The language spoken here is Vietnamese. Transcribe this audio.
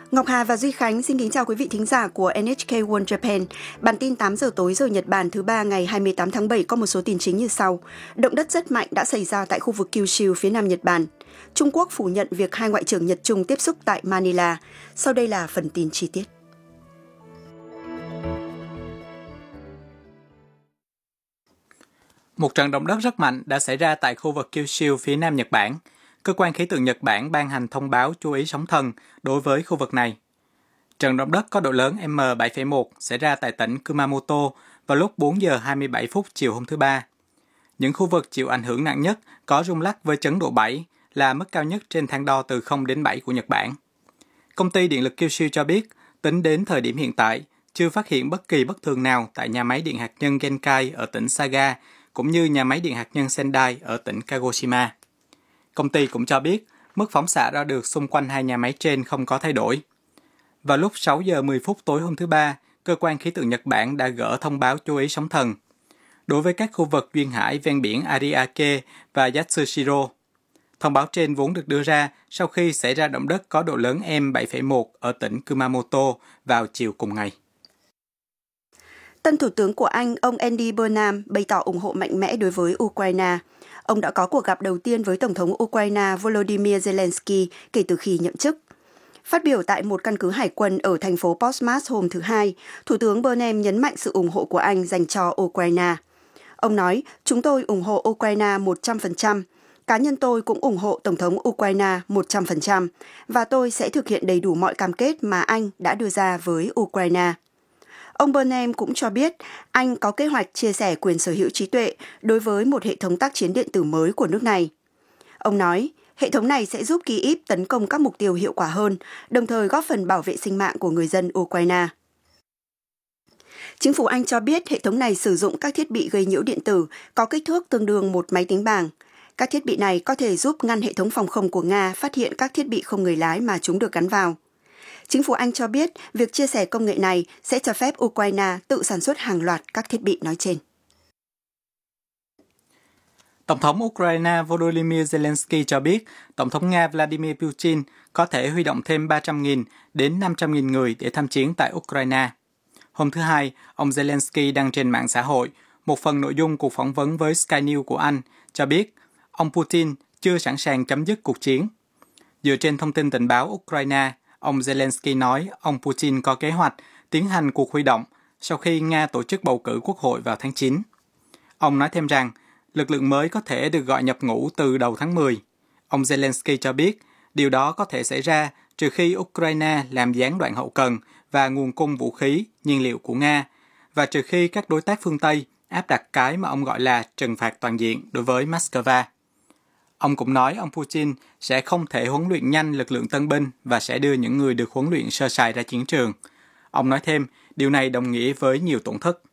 Ngọc Hà và Duy Khánh xin kính chào quý vị thính giả của NHK World Japan. Bản tin 8 giờ tối giờ Nhật Bản thứ ba ngày 28 tháng 7 có một số tin chính như sau. Động đất rất mạnh đã xảy ra tại khu vực Kyushu phía nam Nhật Bản. Trung Quốc phủ nhận việc hai ngoại trưởng Nhật Trung tiếp xúc tại Manila. Sau đây là phần tin chi tiết. Một trận động đất rất mạnh đã xảy ra tại khu vực Kyushu phía nam Nhật Bản. Cơ quan khí tượng Nhật Bản ban hành thông báo chú ý sóng thần đối với khu vực này. Trận động đất có độ lớn M7,1 xảy ra tại tỉnh Kumamoto vào lúc 4 giờ 27 phút chiều hôm thứ Ba. Những khu vực chịu ảnh hưởng nặng nhất có rung lắc với chấn độ 7 là mức cao nhất trên thang đo từ 0 đến 7 của Nhật Bản. Công ty điện lực Kyushu cho biết, tính đến thời điểm hiện tại, chưa phát hiện bất kỳ bất thường nào tại nhà máy điện hạt nhân Genkai ở tỉnh Saga, cũng như nhà máy điện hạt nhân Sendai ở tỉnh Kagoshima. Công ty cũng cho biết, mức phóng xạ đo được xung quanh hai nhà máy trên không có thay đổi. Vào lúc 6 giờ 10 phút tối hôm thứ Ba, cơ quan khí tượng Nhật Bản đã gỡ thông báo chú ý sóng thần đối với các khu vực duyên hải ven biển Ariake và Yatsushiro. Thông báo trên vốn được đưa ra sau khi xảy ra động đất có độ lớn M7,1 ở tỉnh Kumamoto vào chiều cùng ngày. Tân Thủ tướng của Anh, ông Andy Burnham, bày tỏ ủng hộ mạnh mẽ đối với Ukraine. Ông đã có cuộc gặp đầu tiên với Tổng thống Ukraine Volodymyr Zelensky kể từ khi nhậm chức. Phát biểu tại một căn cứ hải quân ở thành phố Portsmouth hôm thứ Hai, Thủ tướng Burnham nhấn mạnh sự ủng hộ của Anh dành cho Ukraine. Ông nói, chúng tôi ủng hộ Ukraine 100%. Cá nhân tôi cũng ủng hộ Tổng thống Ukraine 100% và tôi sẽ thực hiện đầy đủ mọi cam kết mà Anh đã đưa ra với Ukraine. Ông Burnham cũng cho biết Anh có kế hoạch chia sẻ quyền sở hữu trí tuệ đối với một hệ thống tác chiến điện tử mới của nước này. Ông nói, hệ thống này sẽ giúp Kyiv tấn công các mục tiêu hiệu quả hơn, đồng thời góp phần bảo vệ sinh mạng của người dân Ukraine. Chính phủ Anh cho biết hệ thống này sử dụng các thiết bị gây nhiễu điện tử có kích thước tương đương một máy tính bảng. Các thiết bị này có thể giúp ngăn hệ thống phòng không của Nga phát hiện các thiết bị không người lái mà chúng được gắn vào. Chính phủ Anh cho biết việc chia sẻ công nghệ này sẽ cho phép Ukraine tự sản xuất hàng loạt các thiết bị nói trên. Tổng thống Ukraine Volodymyr Zelensky cho biết Tổng thống Nga Vladimir Putin có thể huy động thêm 300.000 đến 500.000 người để tham chiến tại Ukraine. Hôm thứ Hai, ông Zelensky đăng trên mạng xã hội một phần nội dung cuộc phỏng vấn với Sky News của Anh cho biết ông Putin chưa sẵn sàng chấm dứt cuộc chiến. Dựa trên thông tin tình báo Ukraine, ông Zelensky nói ông Putin có kế hoạch tiến hành cuộc huy động sau khi Nga tổ chức bầu cử quốc hội vào tháng 9. Ông nói thêm rằng lực lượng mới có thể được gọi nhập ngũ từ đầu tháng 10. Ông Zelensky cho biết điều đó có thể xảy ra trừ khi Ukraine làm gián đoạn hậu cần và nguồn cung vũ khí, nhiên liệu của Nga, và trừ khi các đối tác phương Tây áp đặt cái mà ông gọi là trừng phạt toàn diện đối với Moscow. Ông cũng nói ông Putin sẽ không thể huấn luyện nhanh lực lượng tân binh và sẽ đưa những người được huấn luyện sơ sài ra chiến trường. Ông nói thêm, điều này đồng nghĩa với nhiều tổn thất.